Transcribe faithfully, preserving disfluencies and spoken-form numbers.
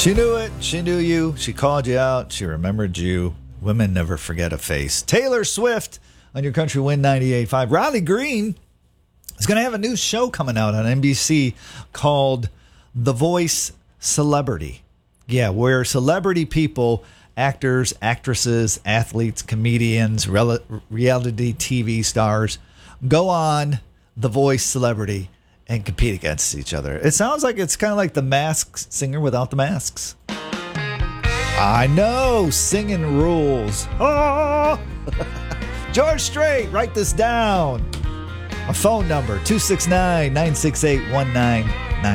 She knew it. She knew you. She called you out. She remembered you. Women never forget a face. Taylor Swift on your Country Wind ninety-eight point five. Riley Green is going to have a new show coming out on N B C called The Voice Celebrity. Yeah, where celebrity people, actors, actresses, athletes, comedians, rel- reality T V stars go on The Voice Celebrity and compete against each other. It sounds like it's kind of like The Masked Singer without the masks. I know, singing rules. Oh! George Strait, write this down. A phone number, two six nine, nine six eight, one nine